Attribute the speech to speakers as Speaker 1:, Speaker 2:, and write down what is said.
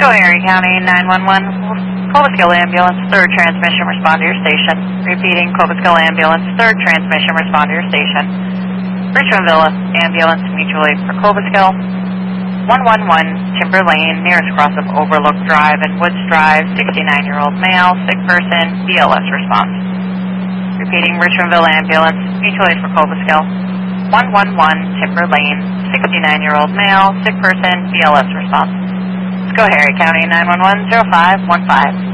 Speaker 1: Schoharie County 911, Cobleskill Ambulance, 3rd transmission, respond to your station. Repeating, Cobleskill Ambulance, 3rd transmission, respond to your station. Richmond Villa Ambulance, mutual aid for Cobleskill. 111, Timber Lane, nearest cross of Overlook Drive and Woods Drive, 69-year-old male, sick person, BLS response. Repeating, Richmond Villa Ambulance, mutual aid for Cobleskill. 111, Timber Lane, 69-year-old male, sick person, BLS response. Schoharie County 911, 0515.